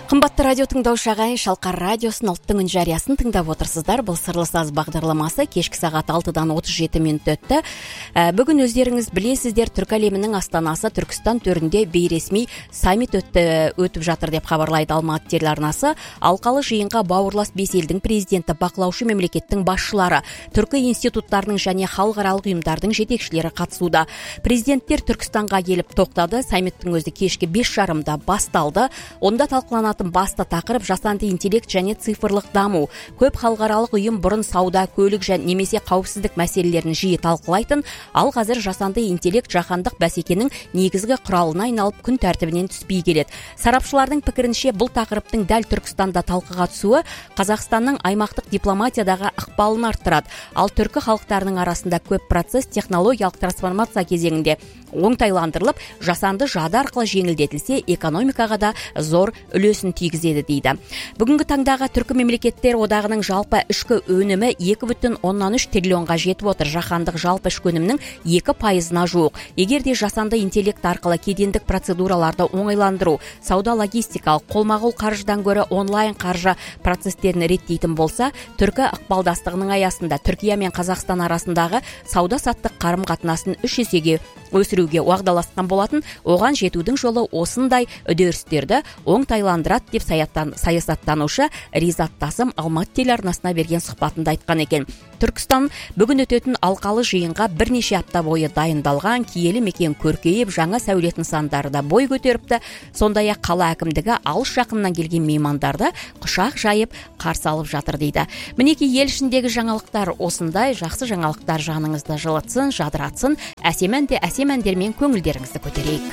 Қымбатты радио тыңдаушы ағайын, Шалқар радиосын ұлттың үн жариясын тыңдап отырсыздар. Бұл Сырлы саз бағдарламасы кешкі сағат 6-дан 37 минут өтті. Бүгін өздеріңіз білесіздер, түркі әлемінің астанасы Түркістан төрінде бейресми саммит өтіп жатыр деп хабарлайды Алматы телеарнасы. Алқалы жиынға бауырлас бес елдің президенті, бақылаушы мемлекеттің басшылары, түркі институттарының және халықаралық ұйымдардың жетекшілері қатысуда. Президенттер Түркістанға келіп тоқтады. Саммиттің өзі кешкі 5:30-да басталды. Онда талқыланатын басты тақырып жасанды интеллект және цифрлық даму. Көп халықаралық ұйым бұрын сауда, көлік және немесе қауіпсіздік мәселелерін жиі талқылайтын, ал қазір жасанды интеллект жаһандық бәсекенің негізгі құралына айналып күн тәртібінен түспей келеді. Сарапшылардың пікірінше, бұл тақырыптың дәл Түркістанда талқыға түсуі Қазақстанның аймақтық дипломатиядағы ықпалын арттырады. Ал түркі халықтарының арасында көп процесс технологиялық трансформация кезеңінде оңтайландырылып, жасанды жады арқылы жеңілдетілсе, экономикаға да зор үлесін тигізеді дейді. Бүгінгі таңдағы түркі мемлекеттер одағының жалпы ішкі өнімі 2,3 триллионға жетіп отыр. Жаһандық жалпы ішкі өнімнің 2%-на жуық. Егер де жасанды интеллект арқылы кедендік процедураларды оңайландыру, сауда логистикалық, қолма-қол қаржыдан гөрі онлайн қаржы процестерін реттейтін болса, түркі ықпалдастығының аясында Түркия мен Қазақстан арасындағы сауда-саттық қарым-қатынасын 3 есеге өсіруге уағдаласқан болатын. Оған жетудің жолы осындай үдерістерді оңтайландырады деп саясаттанушы Ризат Тасым Алматы телеарнасына берген сұхбатында айтқан екен. Түркістан бүгін өтетін алқалы жиынға бірнеше апта бойы дайындалған, киелі мекен көркейіп, жаңа сәулет нысандары да бой көтеріпті. Сондай-ақ қала әкімдігі алыс жақыннан келген меймандарды құшақ жайып қарсы алып жатыр дейді. Мінекей ел ішіндегі жаңалықтар осындай. Жақсы жаңалықтар жаныңызды жылытсын, жадыратсын, әсем әндермен көңілдеріңізді көтерейік.